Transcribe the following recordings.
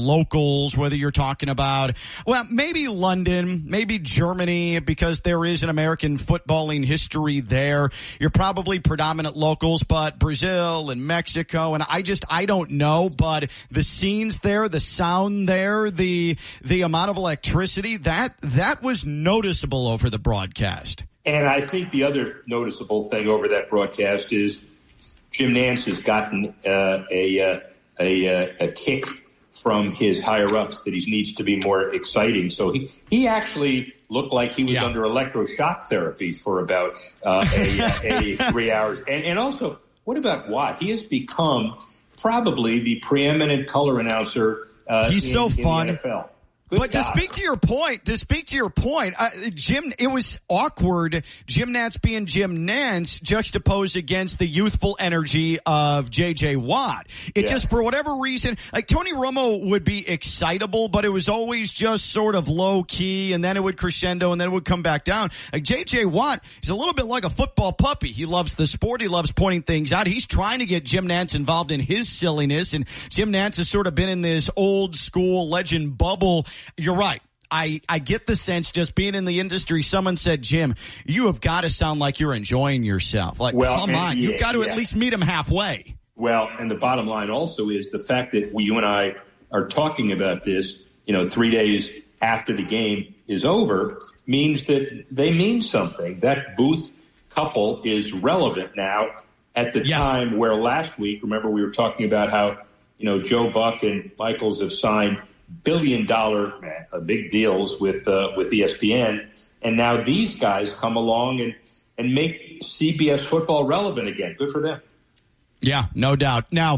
locals, whether you're talking about, well, maybe London, maybe Germany, because there is an American footballing history there. You're probably predominant locals, but Brazil and Mexico, and I don't know, but the scenes there, the sound there, the amount of electricity, that was noticeable over the broadcast. And I think the other noticeable thing over that broadcast is Jim Nantz has gotten a kick from his higher-ups that he needs to be more exciting. So he actually looked like he was under electroshock therapy for about 3 hours. And also, what about Watt? He has become probably the preeminent color announcer He's so fun. in the NFL. But to speak to your point, Jim, it was awkward. Jim Nantz being Jim Nantz juxtaposed against the youthful energy of J.J. Watt. It just, for whatever reason, like Tony Romo would be excitable, but it was always just sort of low key, and then it would crescendo, and then it would come back down. Like J.J. Watt is a little bit like a football puppy. He loves the sport. He loves pointing things out. He's trying to get Jim Nantz involved in his silliness, and Jim Nantz has sort of been in this old school legend bubble. You're right. I get the sense, just being in the industry, someone said, Jim, you have got to sound like you're enjoying yourself. Like, come on. You've got to at least meet him halfway. Well, and the bottom line also is the fact that you and I are talking about this, 3 days after the game is over, means that they mean something. That Booth couple is relevant now at the time where last week, remember we were talking about how, Joe Buck and Michaels have signed billion-dollar big deals with ESPN, and now these guys come along and make CBS football relevant again. Good for them. Yeah, no doubt. Now,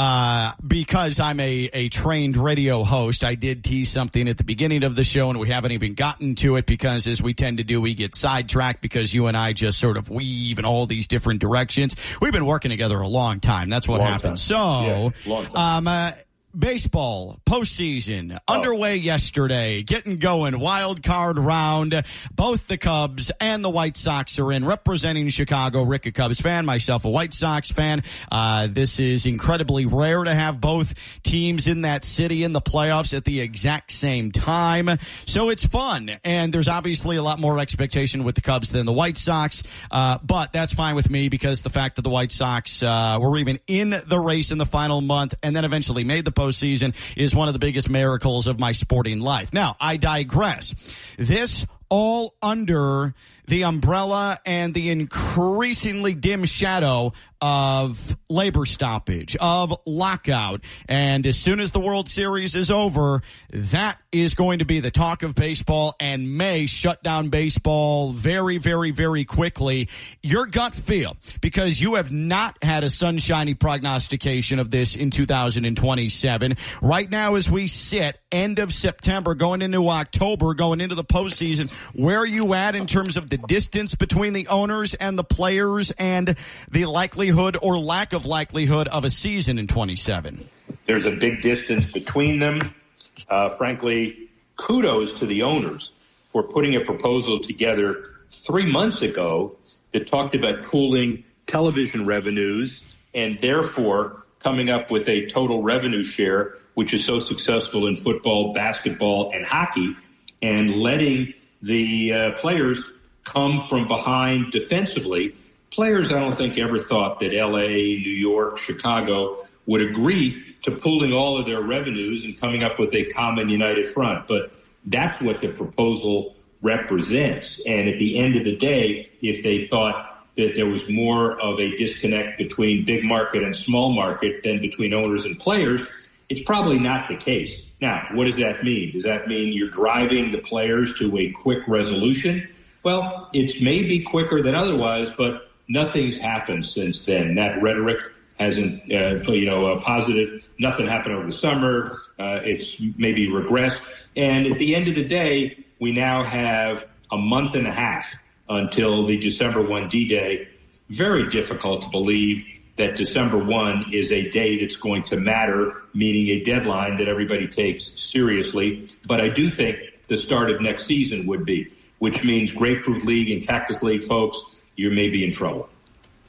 because I'm a trained radio host, I did tease something at the beginning of the show, and we haven't even gotten to it because, as we tend to do, we get sidetracked because you and I just sort of weave in all these different directions. We've been working together a long time. That's what happens. So, long time. Baseball postseason underway yesterday, getting going, wild card round. Both the Cubs and the White Sox are in, representing Chicago. Rick, a Cubs fan, myself a White Sox fan. This is incredibly rare to have both teams in that city in the playoffs at the exact same time. So it's fun, and there's obviously a lot more expectation with the Cubs than the White Sox, but that's fine with me because the fact that the White Sox were even in the race in the final month and then eventually made the postseason is one of the biggest miracles of my sporting life. Now, I digress. This all under the umbrella and the increasingly dim shadow of labor stoppage, of lockout. And as soon as the World Series is over, that is going to be the talk of baseball and may shut down baseball very, very, very quickly. Your gut feel, because you have not had a sunshiny prognostication of this in 2027. Right now, as we sit, end of September, going into October, going into the postseason, where are you at in terms of the distance between the owners and the players and the likelihood or lack of likelihood of a season in 27? There's a big distance between them. Frankly, kudos to the owners for putting a proposal together 3 months ago that talked about pooling television revenues and therefore coming up with a total revenue share, which is so successful in football, basketball, and hockey, and letting the players come from behind defensively. Players, I don't think, ever thought that L.A., New York, Chicago would agree to pooling all of their revenues and coming up with a common united front. But that's what the proposal represents. And at the end of the day, if they thought that there was more of a disconnect between big market and small market than between owners and players, it's probably not the case. Now, what does that mean? Does that mean you're driving the players to a quick resolution? Well, it's maybe quicker than otherwise, but nothing's happened since then. That rhetoric hasn't, positive. Nothing happened over the summer. It's maybe regressed. And at the end of the day, we now have a month and a half until the December 1 D-Day. Very difficult to believe that December 1 is a day that's going to matter, meaning a deadline that everybody takes seriously. But I do think the start of next season would be, which means Grapefruit League and Cactus League folks, you may be in trouble.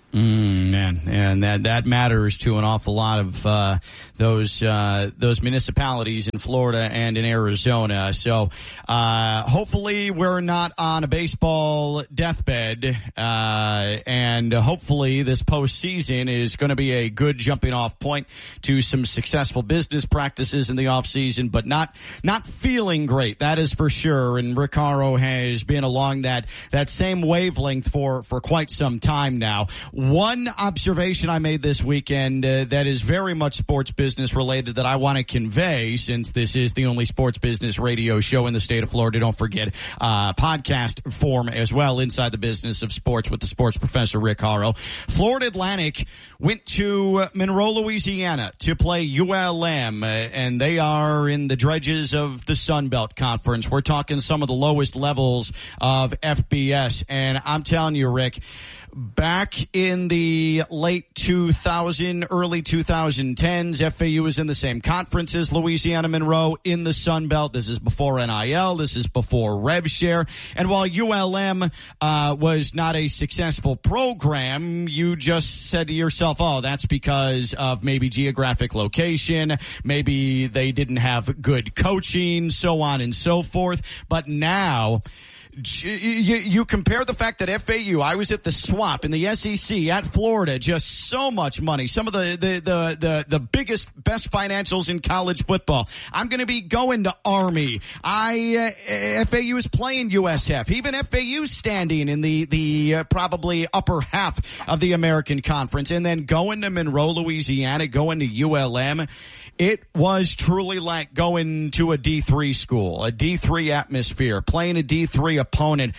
Man, and that matters to an awful lot of those municipalities in Florida and in Arizona. So hopefully we're not on a baseball deathbed, and hopefully this postseason is going to be a good jumping off point to some successful business practices in the offseason, but not feeling great. That is for sure. And Rick Horrow has been along that same wavelength for quite some time now. One observation I made this weekend that is very much sports business related that I want to convey, since this is the only sports business radio show in the state of Florida. Don't forget podcast form as well, Inside the Business of Sports with the sports professor Rick Horrow. Florida Atlantic went to Monroe, Louisiana to play ULM, and they are in the dredges of the Sun Belt Conference. We're talking some of the lowest levels of FBS, and I'm telling you, Rick, back in the late 2000, early 2010s, FAU was in the same conference as Louisiana Monroe in the Sun Belt. This is before NIL. This is before rev share. And while ULM was not a successful program, you just said to yourself, oh, that's because of maybe geographic location. Maybe they didn't have good coaching, so on and so forth. But now you compare the fact that FAU, I was at the swap in the SEC at Florida, just so much money, some of the biggest, best financials in college football. I'm going to be going to Army. FAU is playing USF. Even FAU standing in the probably upper half of the American Conference, and then going to Monroe, Louisiana, going to ULM. It was truly like going to a D3 school, a D3 atmosphere, playing a D3 opponent.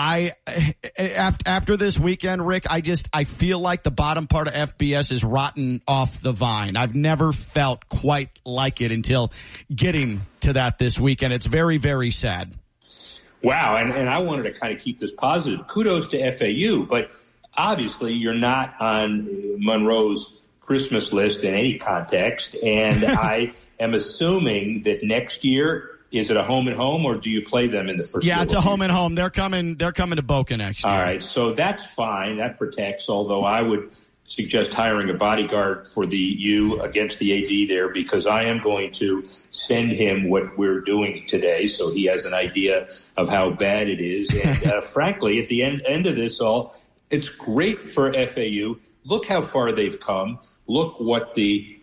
After this weekend, Rick, I feel like the bottom part of FBS is rotten off the vine. I've never felt quite like it until getting to that this weekend. It's very, very sad. Wow, and I wanted to kind of keep this positive. Kudos to FAU, but obviously you're not on Monroe's Christmas list in any context, and I am assuming that next year, is it a home and home, or do you play them in the first? Yeah, it's a home and home. They're coming to Boca next year. All right, so that's fine. That protects. Although I would suggest hiring a bodyguard for the U against the AD there, because I am going to send him what we're doing today, so he has an idea of how bad it is. And frankly, at the end of this all, it's great for FAU. Look how far they've come. Look what the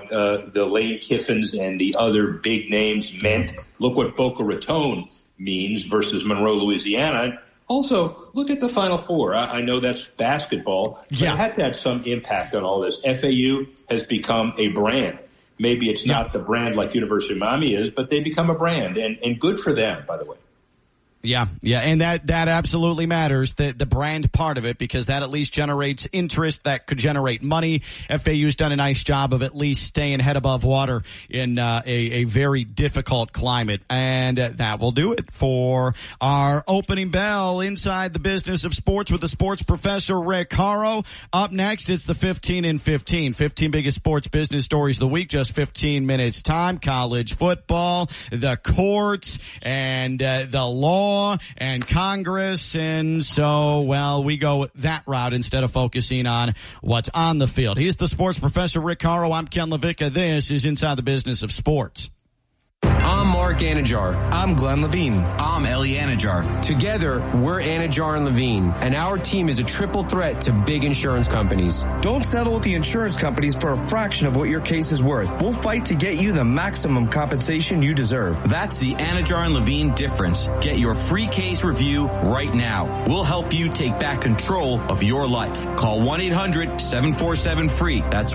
Lane Kiffins and the other big names meant. Look what Boca Raton means versus Monroe, Louisiana. Also, look at the Final Four. I know that's basketball, but it had to have some impact on all this. FAU has become a brand. Maybe it's not the brand like University of Miami is, but they become a brand, and good for them, by the way. Yeah, and that absolutely matters, the brand part of it, because that at least generates interest, that could generate money. FAU's done a nice job of at least staying head above water in a very difficult climate, and that will do it for our opening bell inside the business of sports with the sports professor Rick Horrow. Up next, it's the 15 in 15 biggest sports business stories of the week, just 15 minutes time. College football, the courts, and the law, and Congress, and so, well, we go that route instead of focusing on what's on the field. He's the sports professor, Rick Horrow. I'm Ken LaVicka. This is Inside the Business of Sports. I'm Mark Anajar. I'm Glenn Levine. I'm Ellie Anajar. Together, we're Anajar and Levine, and our team is a triple threat to big insurance companies. Don't settle with the insurance companies for a fraction of what your case is worth. We'll fight to get you the maximum compensation you deserve. That's the Anajar and Levine difference. Get your free case review right now. We'll help you take back control of your life. Call 1-800-747-FREE. That's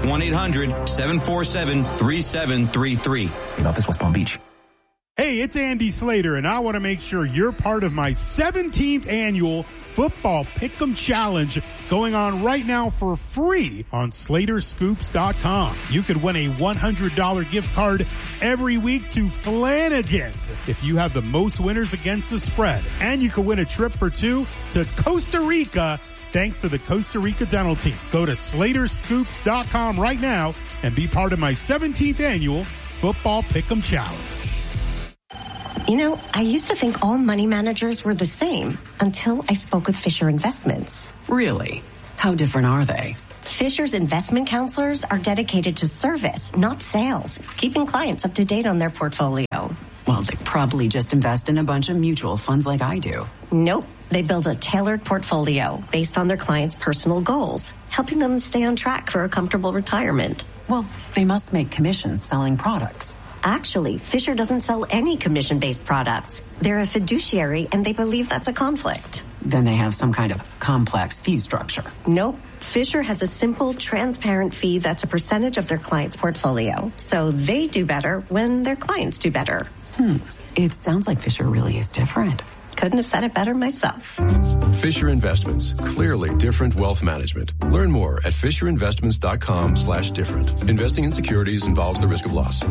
1-800-747-3733. In office, West Palm Beach. Hey, it's Andy Slater, and I want to make sure you're part of my 17th annual Football Pick'em Challenge going on right now for free on SlaterScoops.com. You could win a $100 gift card every week to Flanagan's if you have the most winners against the spread. And you could win a trip for two to Costa Rica thanks to the Costa Rica Dental Team. Go to SlaterScoops.com right now and be part of my 17th annual Football Pick'em Challenge. You know, I used to think all money managers were the same until I spoke with Fisher Investments. Really? How different are they? Fisher's investment counselors are dedicated to service, not sales, keeping clients up to date on their portfolio. Well, they probably just invest in a bunch of mutual funds like I do. Nope. They build a tailored portfolio based on their clients' personal goals, helping them stay on track for a comfortable retirement. Well, they must make commissions selling products. Actually, Fisher doesn't sell any commission-based products. They're a fiduciary, and they believe that's a conflict. Then they have some kind of complex fee structure. Nope. Fisher has a simple, transparent fee that's a percentage of their client's portfolio. So they do better when their clients do better. It sounds like Fisher really is different. Couldn't have said it better myself. Fisher Investments. Clearly different wealth management. Learn more at fisherinvestments.com/different. Investing in securities involves the risk of loss.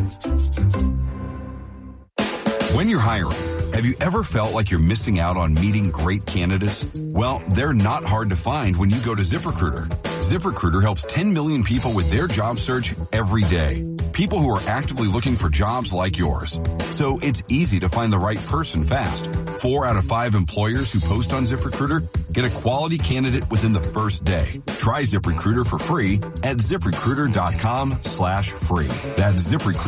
When you're hiring, have you ever felt like you're missing out on meeting great candidates? Well, they're not hard to find when you go to ZipRecruiter. ZipRecruiter helps 10 million people with their job search every day. People who are actively looking for jobs like yours. So it's easy to find the right person fast. 4 out of 5 employers who post on ZipRecruiter get a quality candidate within the first day. Try ZipRecruiter for free at ZipRecruiter.com/free. That's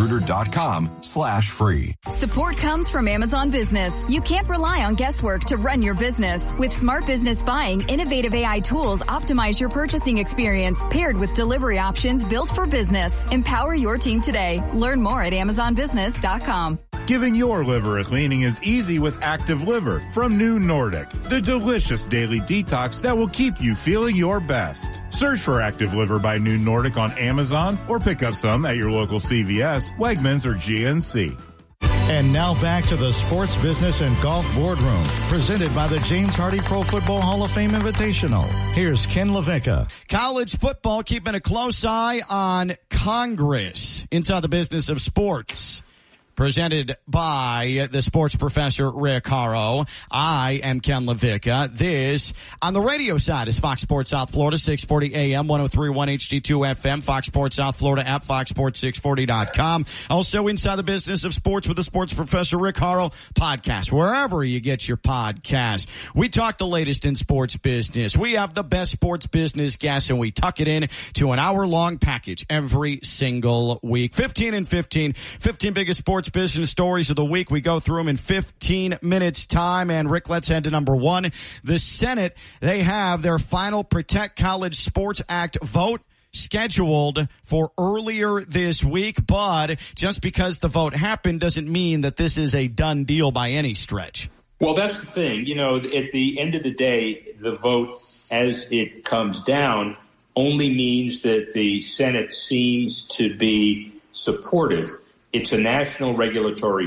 ZipRecruiter.com/free. Support comes from Amazon Business. You can't rely on guesswork to run your business. With Smart Business Buying, innovative AI tools optimize your purchasing experience, paired with delivery options built for business. Empower your team today. Learn more at AmazonBusiness.com. Giving your liver a cleaning is easy with Active Liver from New Nordic, the delicious daily detox that will keep you feeling your best. Search for Active Liver by New Nordic on Amazon or pick up some at your local CVS, Wegmans, or GNC. And now back to the Sports Business and Golf Boardroom, presented by the James Hardy Pro Football Hall of Fame Invitational. Here's Ken LaVicka. College football keeping a close eye on Congress inside the business of sports. Presented by the sports professor, Rick Horrow. I am Ken LaVicka. This, on the radio side, is Fox Sports South Florida, 640 AM, 103.1 HD2 FM, Fox Sports South Florida at foxsports640.com. Also, inside the business of sports with the sports professor, Rick Horrow, podcast, wherever you get your podcast. We talk the latest in sports business. We have the best sports business guests, and we tuck it in to an hour-long package every single week. 15 and 15 biggest sports business stories of the week. We go through them in 15 minutes time. And Rick, let's head to number one. The Senate, they have their final Protect College Sports Act vote scheduled for earlier this week. But just because the vote happened doesn't mean that this is a done deal by any stretch. Well, that's the thing. You know, at the end of the day, the vote as it comes down only means that the Senate seems to be supportive. It's a national regulatory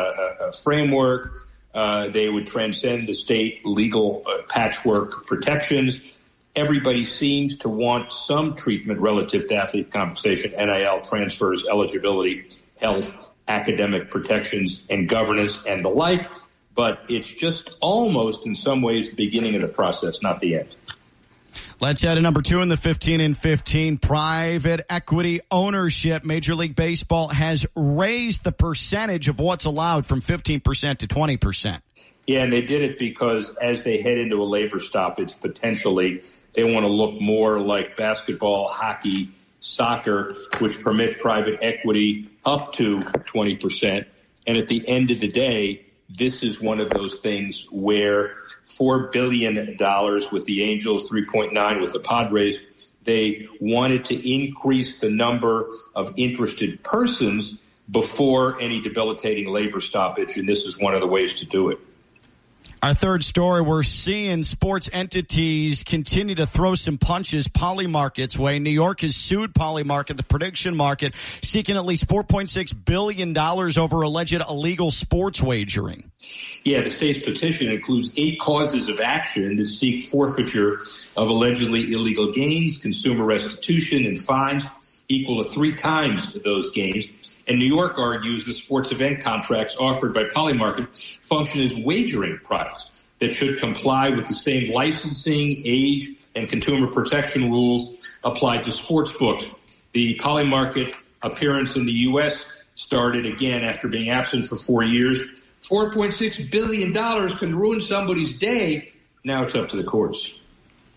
framework. They would transcend the state legal patchwork protections. Everybody seems to want some treatment relative to athlete compensation, NIL transfers, eligibility, health, academic protections, and governance, and the like. But it's just almost, in some ways, the beginning of the process, not the end. Let's head to number two in the 15 and 15. Private equity ownership. Major League Baseball has raised the percentage of what's allowed from 15% to 20%. Yeah, and they did it because as they head into a labor stoppage, potentially, they want to look more like basketball, hockey, soccer, which permit private equity up to 20%. And at the end of the day, this is one of those things where $4 billion with the Angels, 3.9 with the Padres, they wanted to increase the number of interested persons before any debilitating labor stoppage, and this is one of the ways to do it. Our third story, we're seeing sports entities continue to throw some punches Polymarket's way. New York has sued Polymarket, the prediction market, seeking at least $4.6 billion over alleged illegal sports wagering. Yeah, the state's petition includes 8 causes of action that seek forfeiture of allegedly illegal gains, consumer restitution, and fines equal to 3 times those gains. And New York argues the sports event contracts offered by Polymarket function as wagering products that should comply with the same licensing, age, and consumer protection rules applied to sports books. The Polymarket appearance in the U.S. started again after being absent for 4 years. $4.6 billion can ruin somebody's day. Now it's up to the courts.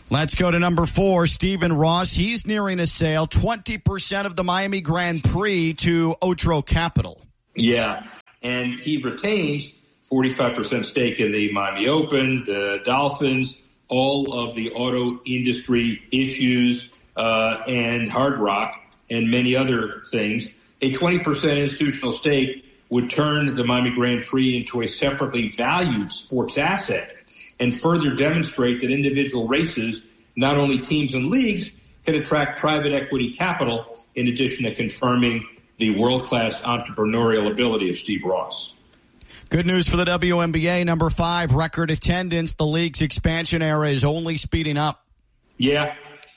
Let's go to number 4, Stephen Ross. He's nearing a sale, 20% of the Miami Grand Prix to Otro Capital. Yeah, and he retains 45% stake in the Miami Open, the Dolphins, all of the auto industry issues, and Hard Rock, and many other things. A 20% institutional stake would turn the Miami Grand Prix into a separately valued sports asset and further demonstrate that individual races, not only teams and leagues, can attract private equity capital, in addition to confirming the world-class entrepreneurial ability of Steve Ross. Good news for the WNBA. Number 5, record attendance. The league's expansion era is only speeding up. Yeah,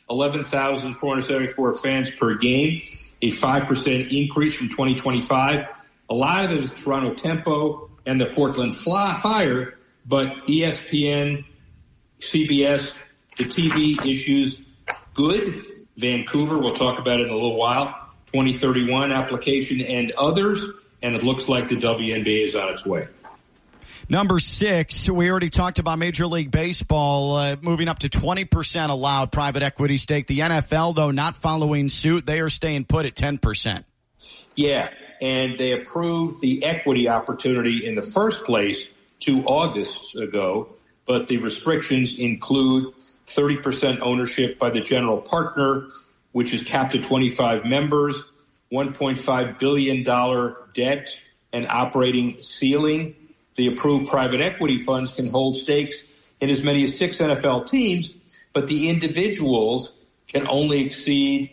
11,474 fans per game, a 5% increase from 2025. A lot of it is Toronto Tempo and the Portland Fire, but ESPN, CBS, the TV issues, good. Vancouver, we'll talk about it in a little while. 2031 application and others, and it looks like the WNBA is on its way. Number 6, we already talked about Major League Baseball moving up to 20% allowed private equity stake. The NFL, though, not following suit. They are staying put at 10%. Yeah, and they approved the equity opportunity in the first place 2 Augusts ago, but the restrictions include 30% ownership by the general partner, which is capped at 25 members, $1.5 billion debt and operating ceiling. The approved private equity funds can hold stakes in as many as 6 NFL teams, but the individuals cannot exceed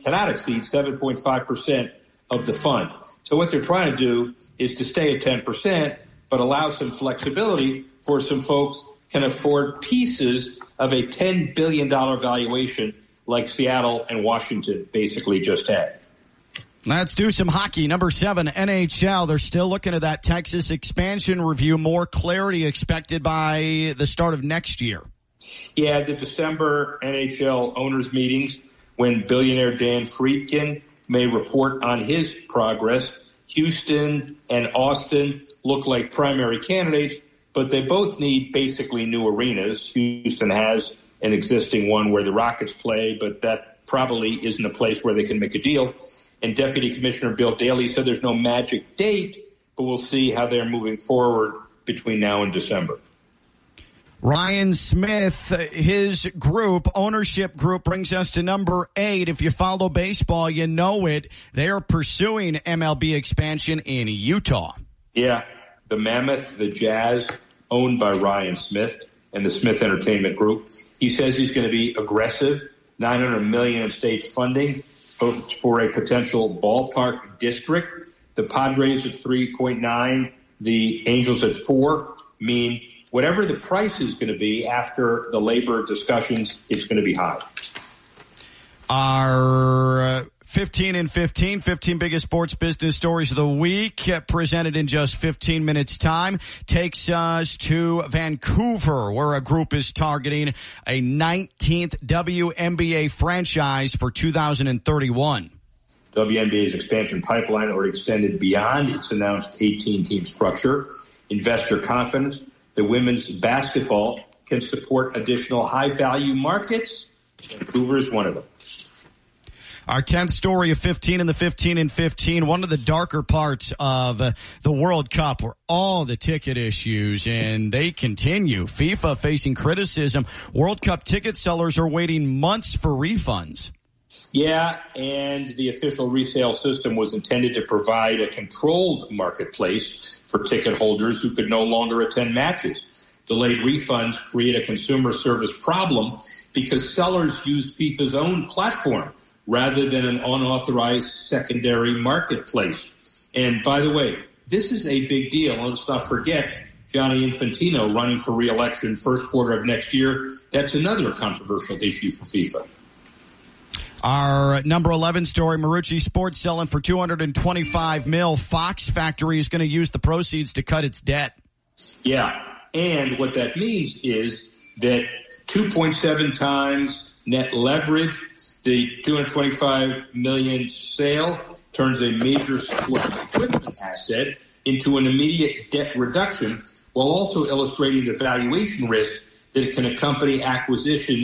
7.5% of the fund. So what they're trying to do is to stay at 10%, but allow some flexibility for some folks can afford pieces of a $10 billion valuation like Seattle and Washington basically just had. Let's do some hockey. Number 7, NHL. They're still looking at that Texas expansion review. More clarity expected by the start of next year. Yeah, the December NHL owners meetings when billionaire Dan Friedkin may report on his progress. Houston and Austin look like primary candidates, but they both need basically new arenas. Houston has an existing one where the Rockets play, but that probably isn't a place where they can make a deal. And Deputy Commissioner Bill Daley said there's no magic date, but we'll see how they're moving forward between now and December. Ryan Smith, his group, ownership group, brings us to number 8. If you follow baseball, you know it. They are pursuing MLB expansion in Utah. Yeah, the Mammoth, the Jazz, owned by Ryan Smith and the Smith Entertainment Group. He says he's going to be aggressive, $900 million in state funding for a potential ballpark district. The Padres at 3.9, the Angels at 4 mean whatever the price is going to be after the labor discussions, it's going to be high. Our 15 and 15 biggest sports business stories of the week, presented in just 15 minutes time, takes us to Vancouver, where a group is targeting a 19th WNBA franchise for 2031. WNBA's expansion pipeline already extended beyond its announced 18-team structure. Investor confidence that women's basketball can support additional high-value markets. Vancouver is one of them. Our 10th story of 15 and the 15 and 15, one of the darker parts of the World Cup were all the ticket issues, and they continue. FIFA facing criticism. World Cup ticket sellers are waiting months for refunds. Yeah, and the official resale system was intended to provide a controlled marketplace for ticket holders who could no longer attend matches. Delayed refunds create a consumer service problem because sellers used FIFA's own platform rather than an unauthorized secondary marketplace. And by the way, this is a big deal. Let's not forget Gianni Infantino running for re-election first quarter of next year. That's another controversial issue for FIFA. Our number 11 story, Marucci Sports selling for $225 million. Fox Factory is going to use the proceeds to cut its debt. Yeah, and what that means is that 2.7 times net leverage, the $225 million sale turns a major sports equipment asset into an immediate debt reduction, while also illustrating the valuation risk that can accompany acquisitions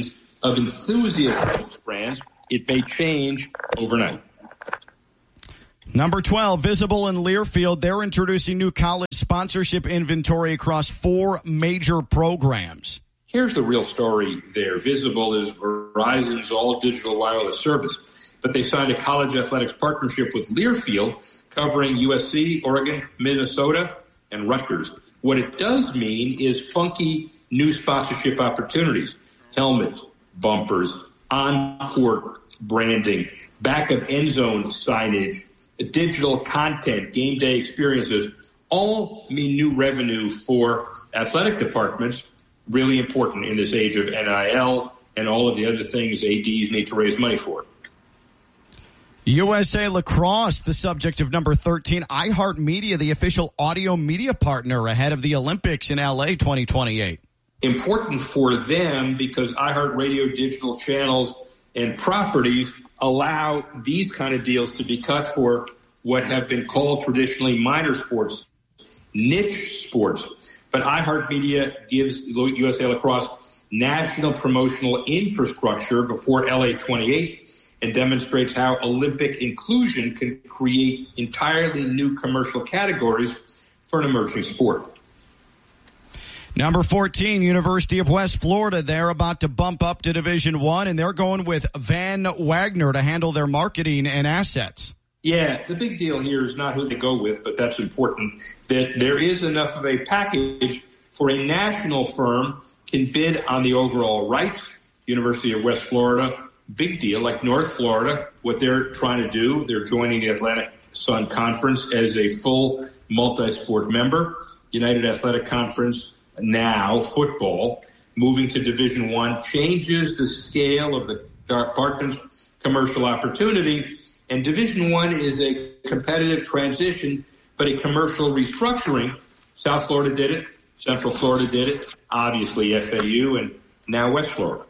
of enthusiast brands, it may change overnight. Number 12, Visible and Learfield. They're introducing new college sponsorship inventory across 4 major programs. Here's the real story there. Visible is Verizon's all-digital wireless service, but they signed a college athletics partnership with Learfield covering USC, Oregon, Minnesota, and Rutgers. What it does mean is funky new sponsorship opportunities. Helmet, bumpers, on-court branding, back of end zone signage, digital content, game day experiences, all mean new revenue for athletic departments, really important in this age of NIL and all of the other things ADs need to raise money for. USA Lacrosse, the subject of number 13, iHeartMedia, the official audio media partner ahead of the Olympics in LA 2028. Important for them because iHeartRadio digital channels and properties allow these kind of deals to be cut for what have been called traditionally minor sports, niche sports. But iHeartMedia gives USA Lacrosse national promotional infrastructure before LA 28 and demonstrates how Olympic inclusion can create entirely new commercial categories for an emerging sport. Number 14, University of West Florida. They're about to bump up to Division I, and they're going with Van Wagner to handle their marketing and assets. Yeah, the big deal here is not who they go with, but that's important, that there is enough of a package for a national firm can bid on the overall rights. University of West Florida, big deal, like North Florida, what they're trying to do, they're joining the Atlantic Sun Conference as a full multi-sport member. United Athletic Conference, now football, moving to Division I changes the scale of the department's commercial opportunity. And Division I is a competitive transition, but a commercial restructuring. South Florida did it. Central Florida did it. Obviously FAU and now West Florida.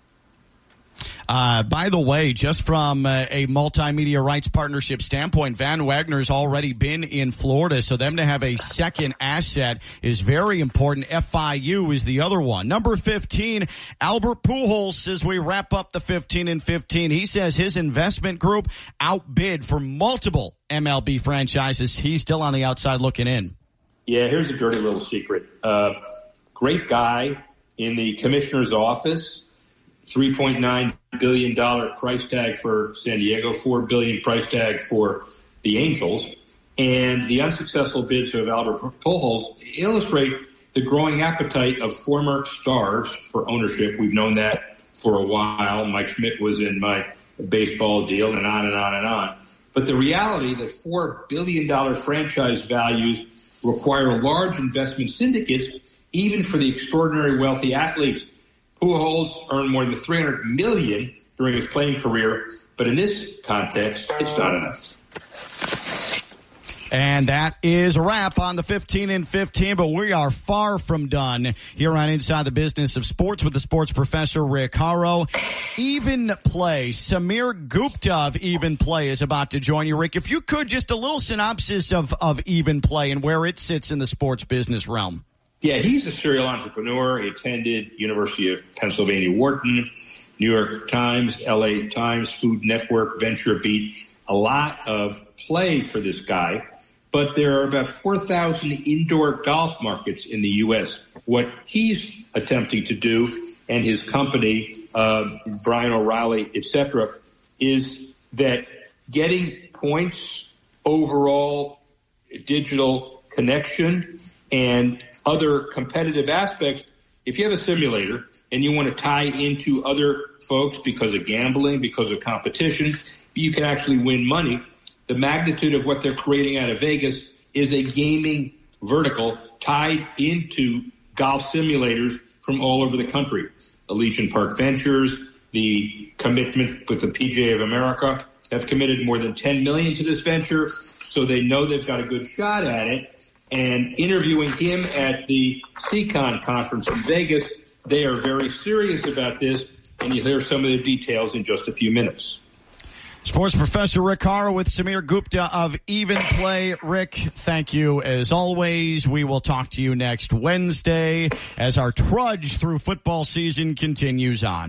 By the way, just from a multimedia rights partnership standpoint, Van Wagner's already been in Florida, so them to have a second asset is very important. FIU is the other one. Number 15, Albert Pujols, as we wrap up the 15 and 15. He says his investment group outbid for multiple MLB franchises. He's still on the outside looking in. Yeah, here's a dirty little secret. Great guy in the commissioner's office. $3.9 billion price tag for San Diego, $4 billion price tag for the Angels. And the unsuccessful bids of Albert Pujols illustrate the growing appetite of former stars for ownership. We've known that for a while. Mike Schmidt was in my baseball deal and on and on and on. But the reality that $4 billion franchise values require large investment syndicates, even for the extraordinary wealthy athletes. Pujols earned more than $300 million during his playing career, but in this context, it's not enough. And that is a wrap on the 15 and 15, but we are far from done here on Inside the Business of Sports with the sports professor, Rick Horrow. Even Play, Samir Gupta of Even Play is about to join you. Rick, if you could, just a little synopsis of Even Play and where it sits in the sports business realm. Yeah, he's a serial entrepreneur. He attended University of Pennsylvania Wharton, New York Times, LA Times, Food Network, Venture Beat. A lot of play for this guy. But there are about 4,000 indoor golf markets in the U.S. What he's attempting to do, and his company, Brian O'Reilly, et cetera, is that getting points, overall digital connection, and other competitive aspects. If you have a simulator and you want to tie into other folks because of gambling, because of competition, you can actually win money. The magnitude of what they're creating out of Vegas is a gaming vertical tied into golf simulators from all over the country. Allegiant Park Ventures, the commitment with the PGA of America have committed more than $10 million to this venture, so they know they've got a good shot at it. And interviewing him at the CCON conference in Vegas, they are very serious about this, and you'll hear some of the details in just a few minutes. Sports professor Rick Horrow with Samir Gupta of Even Play. Rick, thank you as always. We will talk to you next Wednesday as our trudge through football season continues on.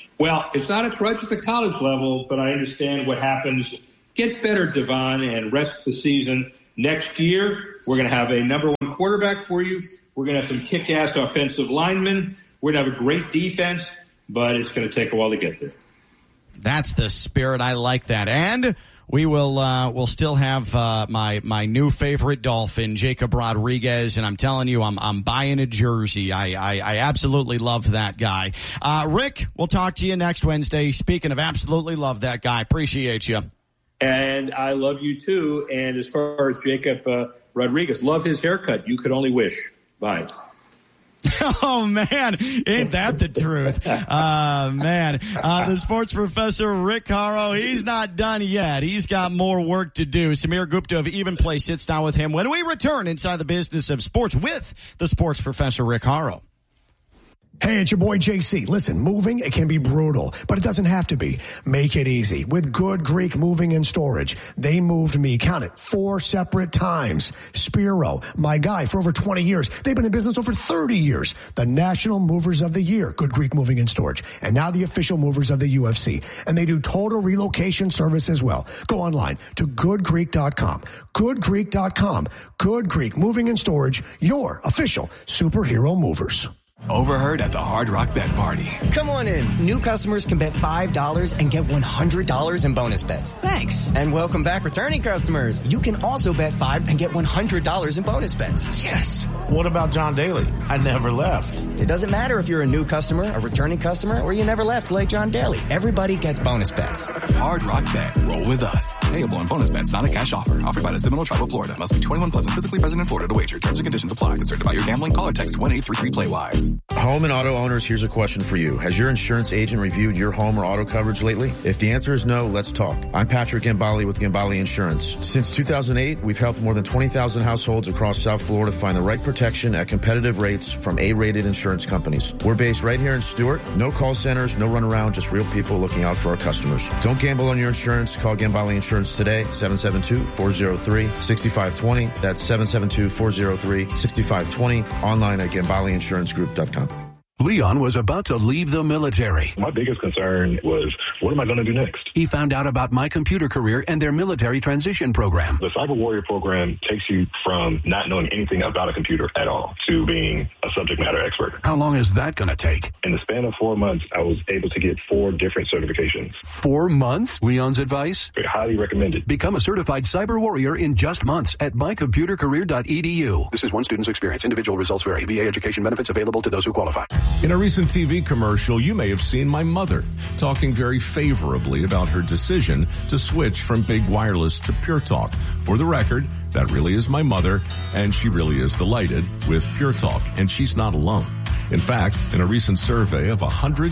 Well, it's not a trudge at the college level, but I understand what happens. Get better, Devon, and rest the season. Next year, we're going to have a number one quarterback for you. We're going to have some kick-ass offensive linemen. We're going to have a great defense, but it's going to take a while to get there. That's the spirit. I like that. And we will we'll still have my new favorite Dolphin, Jacob Rodriguez, and I'm telling you, I'm buying a jersey. I absolutely love that guy. Rick, we'll talk to you next Wednesday. Speaking of absolutely love that guy, appreciate you. And I love you too. And as far as Jacob Rodriguez, love his haircut. You could only wish. Bye. Oh, man. Ain't that the truth? Man. The sports professor, Rick Horrow, he's not done yet. He's got more work to do. Samir Gupta of Even Play sits down with him when we return inside the business of sports with the sports professor, Rick Horrow. Hey, it's your boy JC. Listen, moving, it can be brutal, but it doesn't have to be. Make it easy with Good Greek Moving and Storage. They moved me, count it, 4 separate times. Spiro, my guy for over 20 years. They've been in business over 30 years. The National Movers of the Year, Good Greek Moving and Storage. And now the official movers of the UFC. And they do total relocation service as well. Go online to goodgreek.com. Goodgreek.com. Good Greek Moving and Storage, your official superhero movers. Overheard at the Hard Rock Bet Party. Come on in. New customers can bet $5 and get $100 in bonus bets. Thanks. And welcome back returning customers. You can also bet $5 and get $100 in bonus bets. Yes. What about John Daly? I never left. It doesn't matter if you're a new customer, a returning customer, or you never left like John Daly. Everybody gets bonus bets. Hard Rock Bet. Roll with us. Payable on bonus bets, not a cash offer. Offered by the Seminole Tribe of Florida. Must be 21 plus and physically present in Florida to wager. Terms and conditions apply. Concerned about your gambling? Call or text 1-833-PLAY-WISE. Home and auto owners, here's a question for you. Has your insurance agent reviewed your home or auto coverage lately? If the answer is no, let's talk. I'm Patrick Gambale with Gambale Insurance. Since 2008, we've helped more than 20,000 households across South Florida find the right protection at competitive rates from A-rated insurance companies. We're based right here in Stewart. No call centers, no runaround, just real people looking out for our customers. Don't gamble on your insurance. Call Gambale Insurance today, 772-403-6520. That's 772-403-6520. Online at GambaleInsuranceGroup.com. Leon was about to leave the military. My biggest concern was, what am I going to do next? He found out about My Computer Career and their military transition program. The Cyber Warrior program takes you from not knowing anything about a computer at all to being a subject matter expert. How long is that going to take? In the span of 4 months, I was able to get 4 different certifications. 4 months? Leon's advice? Highly recommended. Become a certified Cyber Warrior in just months at mycomputercareer.edu. This is one student's experience. Individual results vary. VA education benefits available to those who qualify. In a recent TV commercial, you may have seen my mother talking very favorably about her decision to switch from big wireless to Pure Talk. For the record, that really is my mother, and she really is delighted with Pure Talk, and she's not alone. In fact, in a recent survey of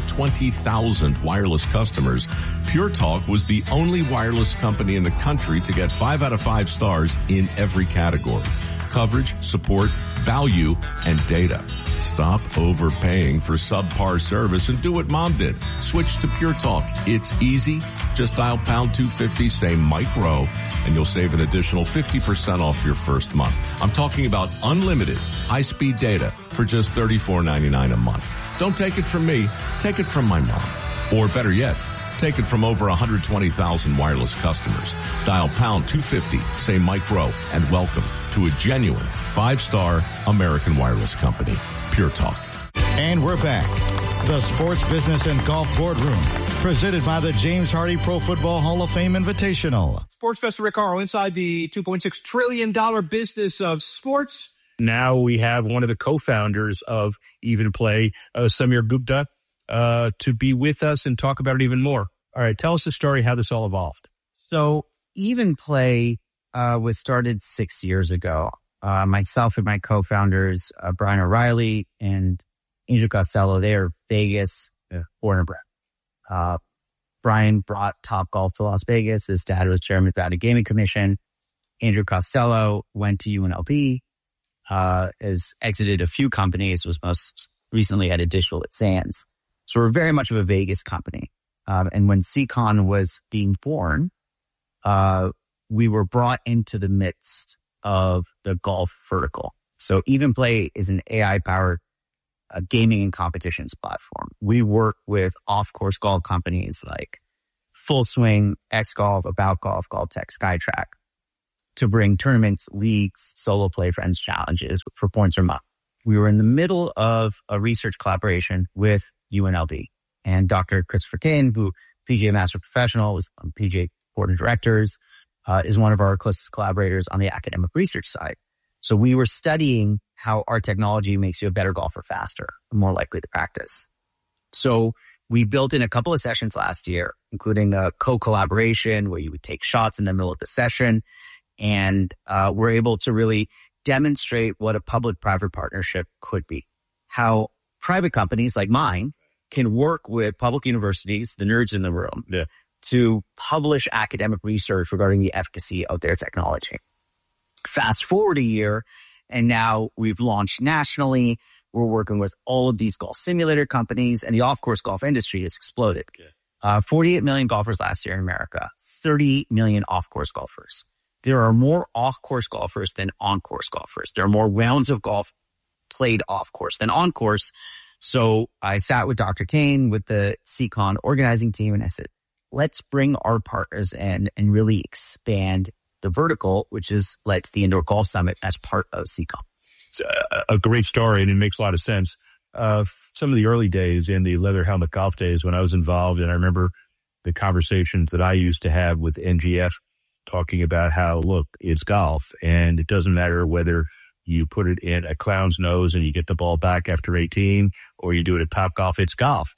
120,000 wireless customers, Pure Talk was the only wireless company in the country to get 5 out of 5 stars in every category: coverage, support, value, and data. Stop overpaying for subpar service and do what Mom did. Switch to Pure Talk. It's easy. Just dial pound 250, say Mike Rowe, and you'll save an additional 50% off your first month. I'm talking about unlimited high-speed data for just $34.99 a month. Don't take it from me. Take it from my mom. Or better yet, take it from over 120,000 wireless customers. Dial pound 250, say Mike Rowe, and welcome to a genuine 5-star American wireless company, Pure Talk. And we're back. The Sports Business and Golf Boardroom, presented by the James Hardy Pro Football Hall of Fame Invitational. Sports Professor Rick Horrow inside the $2.6 trillion business of sports. Now we have one of the co-founders of Even Play, Samir Gupta, to be with us and talk about it even more. All right, tell us the story, how this all evolved. So Even Play was started 6 years ago. Myself and my co-founders, Brian O'Reilly and Angel Costello, they are Vegas, born and bred. Brian brought Topgolf to Las Vegas. His dad was chairman of the Nevada Gaming Commission. Andrew Costello went to UNLV, has exited a few companies, was most recently at Digital at Sands. So we're very much of a Vegas company. And when CCon was being born, we were brought into the midst of the golf vertical. So Even Play is an AI-powered a gaming and competitions platform. We work with off-course golf companies like Full Swing, X Golf, About Golf, Golf Tech, SkyTrack to bring tournaments, leagues, solo play, friends challenges for points or money. We were in the middle of a research collaboration with UNLV, and Dr. Christopher Kane, who PGA Master Professional, was on PGA Board of Directors, is one of our closest collaborators on the academic research side. So we were studying how our technology makes you a better golfer faster, more likely to practice. So we built in a couple of sessions last year, including a co-collaboration where you would take shots in the middle of the session, and we're able to really demonstrate what a public-private partnership could be. How private companies like mine can work with public universities, the nerds in the room, to publish academic research regarding the efficacy of their technology. Fast forward a year, and now we've launched nationally. We're working with all of these golf simulator companies, and the off-course golf industry has exploded. 48 million golfers last year in America, 30 million off-course golfers. There are more off-course golfers than on-course golfers. There are more rounds of golf played off-course than on-course. So I sat with Dr. Kane, with the CCON organizing team, and I said, let's bring our partners in and really expand the vertical, which has led to the Indoor Golf Summit as part of CCON. It's a great story, and it makes a lot of sense. Some of the early days in the leather helmet golf days when I was involved, and I remember the conversations that I used to have with NGF talking about how, look, it's golf, and it doesn't matter whether you put it in a clown's nose and you get the ball back after 18, or you do it at Topgolf, it's golf.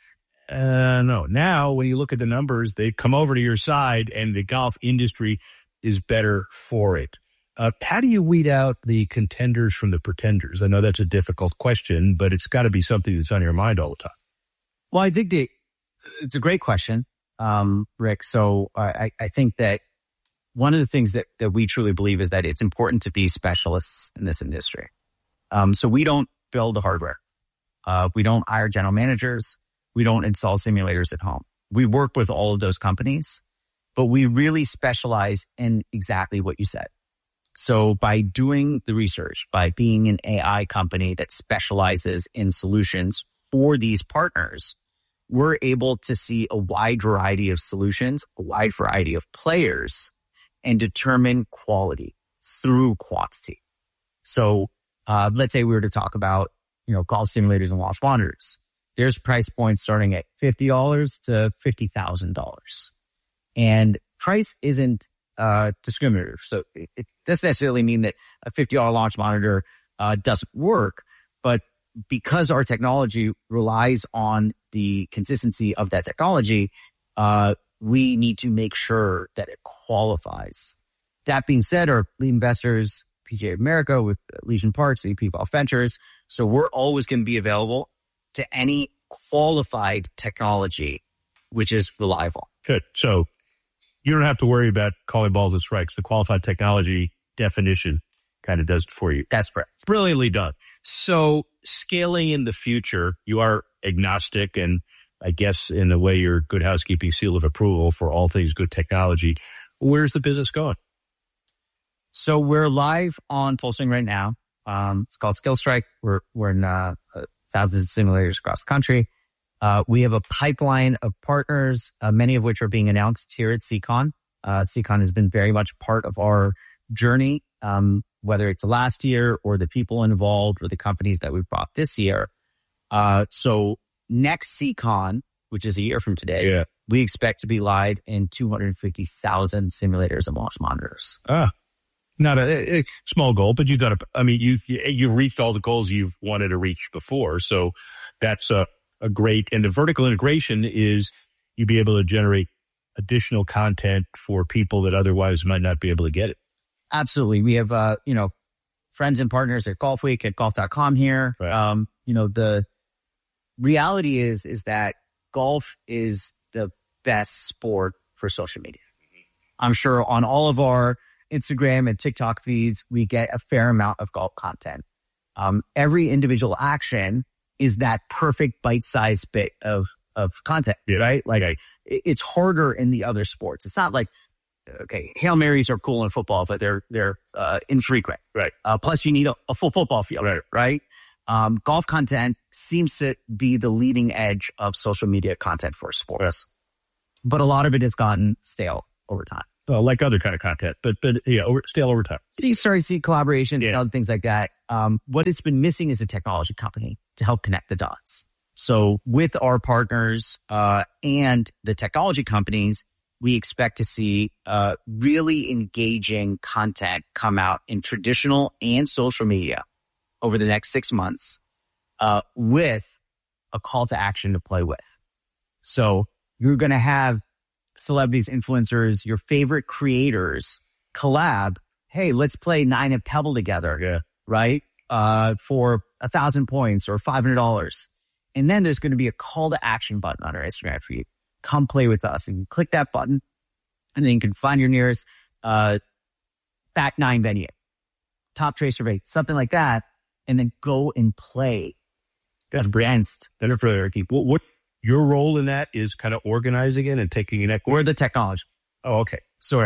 No. Now, when you look at the numbers, they come over to your side, and the golf industry is better for it. How do you weed out the contenders from the pretenders? I know that's a difficult question, but it's got to be something that's on your mind all the time. Well, I think it's a great question, Rick. So I think that one of the things that we truly believe is that it's important to be specialists in this industry. So we don't build the hardware. We don't hire general managers. We don't install simulators at home. We work with all of those companies, but we really specialize in exactly what you said. So by doing the research, by being an AI company that specializes in solutions for these partners, we're able to see a wide variety of solutions, a wide variety of players, and determine quality through quantity. So let's say we were to talk about, golf simulators and launch monitors. There's price points starting at $50 to $50,000. And price isn't discriminative. So it doesn't necessarily mean that a $50 launch monitor doesn't work, but because our technology relies on the consistency of that technology, we need to make sure that it qualifies. That being said, our lead investors, PGA America with Legion Parks, EP Golf Ventures, so we're always going to be available to any qualified technology, which is reliable. Good. So you don't have to worry about calling balls and strikes. The qualified technology definition kind of does it for you. That's correct. Brilliantly done. So scaling in the future, you are agnostic, and I guess in a way you're good housekeeping seal of approval for all things good technology. Where's the business going? So we're live on Full Swing right now. It's called SkillStrike. We're in thousands of simulators across the country. We have a pipeline of partners, many of which are being announced here at CCON. CCON has been very much part of our journey, whether it's the last year or the people involved or the companies that we've brought this year. So next CCON, which is a year from today, we expect to be live in 250,000 simulators and launch monitors. Not a small goal, but you've done you've reached all the goals you've wanted to reach before. So that's a great, and the vertical integration is you be able to generate additional content for people that otherwise might not be able to get it. Absolutely. We have, friends and partners at Golf Week, at golf.com here. Right. The reality is that golf is the best sport for social media. I'm sure on all of our Instagram and TikTok feeds, we get a fair amount of golf content. Every individual action is that perfect bite-sized bit of content, right? Like it's harder in the other sports. It's not like, okay, Hail Marys are cool in football, but they're infrequent. Right. Plus you need a full football field, right? golf content seems to be the leading edge of social media content for sports. But a lot of it has gotten stale over time. Well, like other kind of content, but stale over time. So you start to see collaboration and other things like that. What it's been missing is a technology company to help connect the dots. So with our partners and the technology companies, we expect to see really engaging content come out in traditional and social media over the next 6 months with a call to action to play with. So you're going to have celebrities, influencers, your favorite creators collab. Hey, let's play 9 at Pebble together, right? For 1,000 points or $500. And then there's going to be a call to action button on our Instagram for you. Come play with us. And you click that button, and then you can find your nearest back 9 venue, top tracer rate, something like that, and then go and play against That's for people. What your role in that is kind of organizing it and taking an equity? We're the technology. Oh, okay. So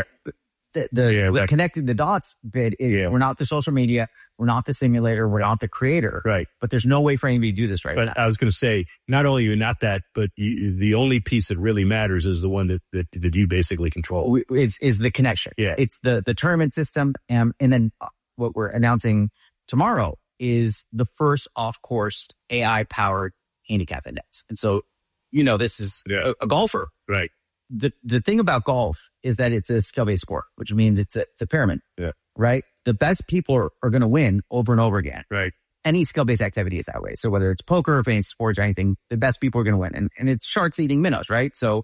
the connecting the dots bit is we're not the social media, we're not the simulator, we're not the creator. Right. But there's no way for anybody to do this right now. But I was going to say, not only are you not that, but the only piece that really matters is the one that you basically control. Is the connection. Yeah. It's the tournament system. And then what we're announcing tomorrow is the first off-course AI-powered handicap index. And so, this is a golfer. Right. The thing about golf is that it's a skill-based sport, which means it's a pyramid. Yeah. Right? The best people are going to win over and over again. Right. Any skill-based activity is that way. So whether it's poker or fantasy sports or anything, the best people are going to win. And it's sharks eating minnows, right? So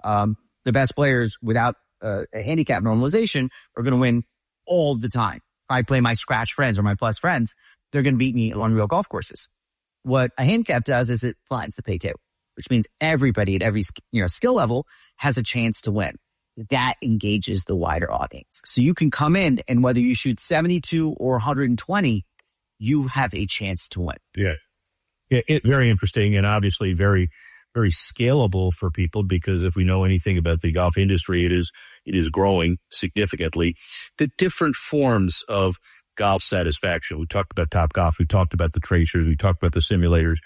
the best players without a handicap normalization are going to win all the time. If I play my scratch friends or my plus friends, they're going to beat me on real golf courses. What a handicap does is it flattens the pay table, which means everybody at every skill level has a chance to win. That engages the wider audience. So you can come in and whether you shoot 72 or 120, you have a chance to win. Yeah. Very interesting and obviously very, very scalable for people because if we know anything about the golf industry, it is growing significantly. The different forms of golf satisfaction. We talked about Topgolf. We talked about the tracers. We talked about the simulators.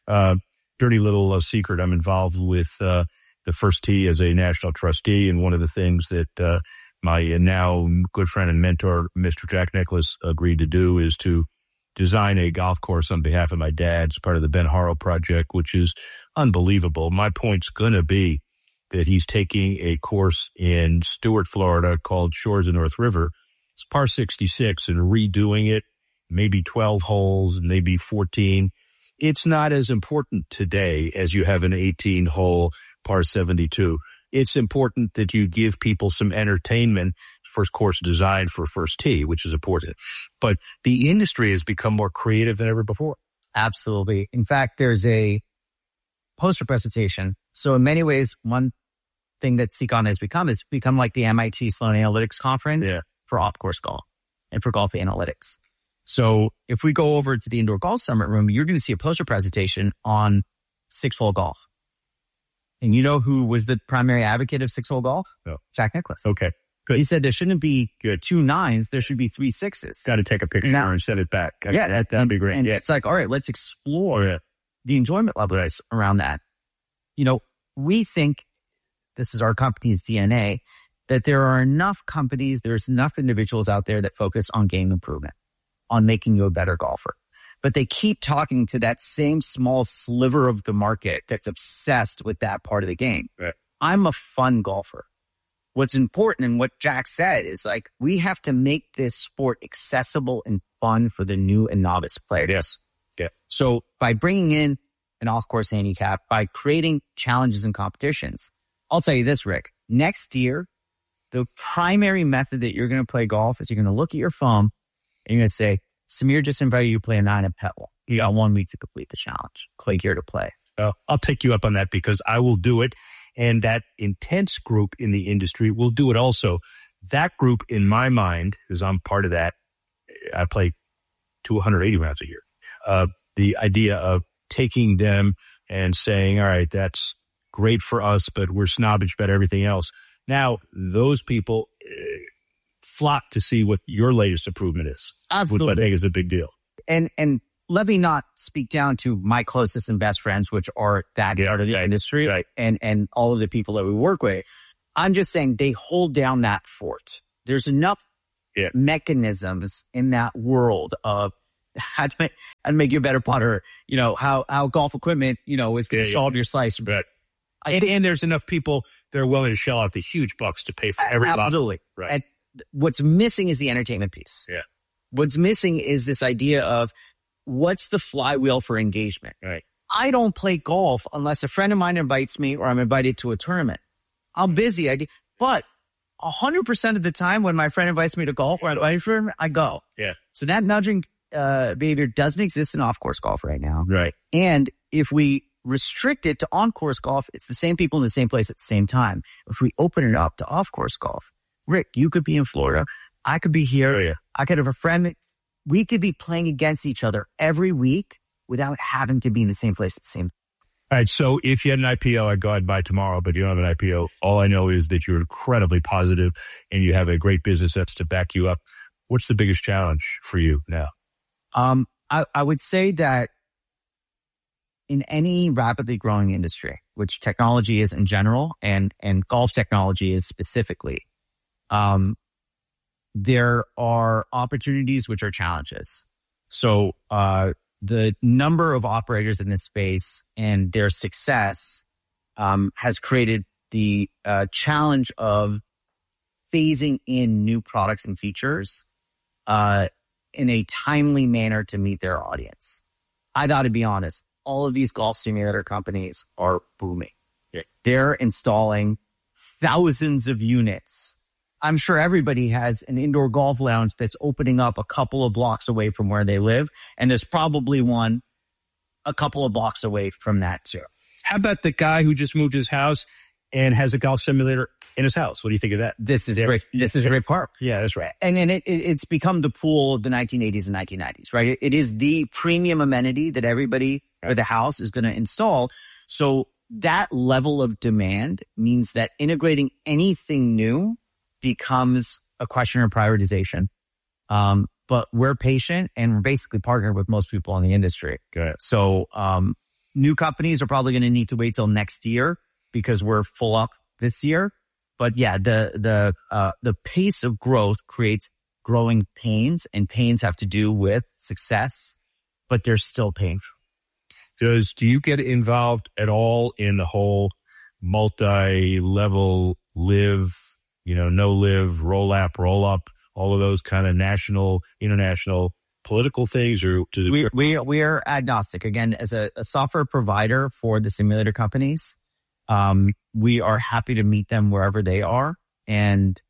Dirty little secret. I'm involved with the First Tee as a national trustee. And one of the things that my now good friend and mentor, Mr. Jack Nicklaus, agreed to do is to design a golf course on behalf of my dad as part of the Ben Haro project, which is unbelievable. My point's going to be that he's taking a course in Stuart, Florida called Shores of North River. It's par 66 and redoing it, maybe 12 holes, maybe 14. It's not as important today as you have an 18-hole par 72. It's important that you give people some entertainment. First course designed for First Tee, which is important. But the industry has become more creative than ever before. Absolutely. In fact, there's a poster presentation. So in many ways, one thing that SeaCon has become like the MIT Sloan Analytics Conference for off-course golf and for golf analytics. So if we go over to the Indoor Golf Summit room, you're going to see a poster presentation on 6-hole golf. And you know who was the primary advocate of 6-hole golf? No. Jack Nicklaus. Okay. Good. He said there shouldn't be 2 9s. There should be 3 6s. Got to take a picture and send it back. That'd be great. And it's like, all right, let's explore the enjoyment levels around that. We think this is our company's DNA, that there are enough companies, there's enough individuals out there that focus on game improvement, on making you a better golfer. But they keep talking to that same small sliver of the market that's obsessed with that part of the game. Right. I'm a fun golfer. What's important and what Jack said is like, we have to make this sport accessible and fun for the new and novice players. Yes. Yeah. So by bringing in an off-course handicap, by creating challenges and competitions, I'll tell you this, Rick, next year, the primary method that you're going to play golf is you're going to look at your phone and you're going to say, Samir just invited you to play a 9 at Pebble. You got 1 week to complete the challenge. Click here to play. I'll take you up on that because I will do it. And that intense group in the industry will do it also. That group, in my mind, because I'm part of that, I play 280 rounds a year. The idea of taking them and saying, all right, that's great for us, but we're snobbish about everything else. Now, those people flock to see what your latest improvement is. Absolutely. Which I think is a big deal. And let me not speak down to my closest and best friends, which are that part of the industry, right, and all of the people that we work with. I'm just saying they hold down that fort. There's enough mechanisms in that world of how to make you a better putter, how golf equipment, is going to solve your slice. But and there's enough people that are willing to shell out the huge bucks to pay for every absolutely. Right. And what's missing is the entertainment piece. Yeah. What's missing is this idea of what's the flywheel for engagement. Right. I don't play golf unless a friend of mine invites me or I'm invited to a tournament. I'm busy. But 100% of the time when my friend invites me to golf or I go. Yeah. So that nudging behavior doesn't exist in off-course golf right now. Right. And if we restrict it to on-course golf, it's the same people in the same place at the same time. If we open it up to off-course golf, Rick, you could be in Florida. I could be here. Oh, yeah. I could have a friend. We could be playing against each other every week without having to be in the same place at the same time. All right. So if you had an IPO, I'd go out and buy tomorrow, but you don't have an IPO. All I know is that you're incredibly positive and you have a great business that's to back you up. What's the biggest challenge for you now? I would say that in any rapidly growing industry, which technology is in general and golf technology is specifically, there are opportunities which are challenges. So, the number of operators in this space and their success, has created the, challenge of phasing in new products and features, in a timely manner to meet their audience. I got to be honest. All of these golf simulator companies are booming. Yeah. They're installing thousands of units. I'm sure everybody has an indoor golf lounge that's opening up a couple of blocks away from where they live. And there's probably one a couple of blocks away from that too. How about the guy who just moved his house and has a golf simulator in his house? What do you think of that? This is a great part. Yeah, that's right. And it's become the pool of the 1980s and 1990s, right? It is the premium amenity that everybody or the house is going to install. So that level of demand means that integrating anything new becomes a question of prioritization. But we're patient and we're basically partnered with most people in the industry. Good. So, new companies are probably going to need to wait till next year because we're full up this year. But yeah, the pace of growth creates growing pains, and pains have to do with success, but they're still painful. Do you get involved at all in the whole multi-level live, no live, roll up, all of those kind of national, international political things? Or we are agnostic. Again, as a software provider for the simulator companies, we are happy to meet them wherever they are and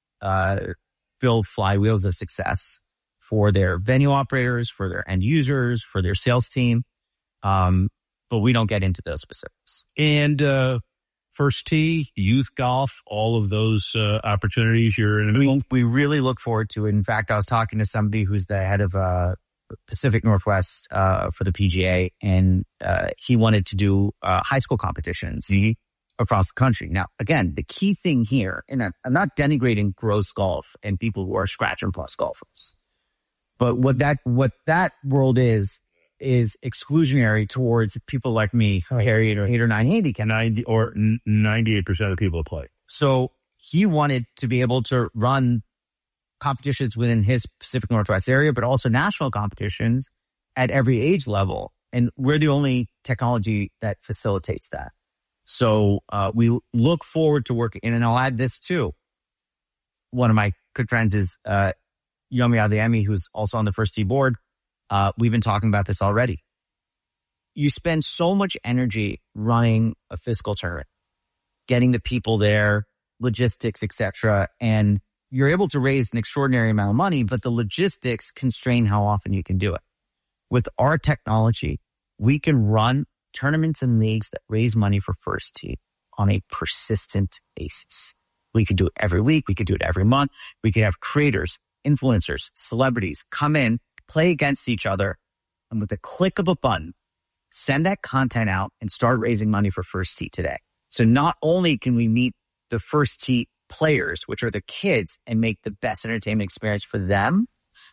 build flywheels of success for their venue operators, for their end users, for their sales team. But we don't get into those specifics. And First Tee, youth golf, all of those opportunities you're in. We really look forward to it. In fact, I was talking to somebody who's the head of Pacific Northwest for the PGA, and he wanted to do high school competitions across the country. Now, again, the key thing here, and I'm not denigrating gross golf and people who are scratch and plus golfers, but what that world is exclusionary towards people like me, Harriet or 8 or 9 handicap. 90 or 98% of the people that play. So he wanted to be able to run competitions within his Pacific Northwest area, but also national competitions at every age level. And we're the only technology that facilitates that. So we look forward to working. And I'll add this too. One of my good friends is Yomi Adeyemi, who's also on the First Tee board. We've been talking about this already. You spend so much energy running a physical tournament, getting the people there, logistics, etc., and you're able to raise an extraordinary amount of money, but the logistics constrain how often you can do it. With our technology, we can run tournaments and leagues that raise money for First Tee on a persistent basis. We could do it every week. We could do it every month. We could have creators, influencers, celebrities come in, play against each other, and with a click of a button, send that content out and start raising money for First Tee today. So not only can we meet the First Tee players, which are the kids, and make the best entertainment experience for them,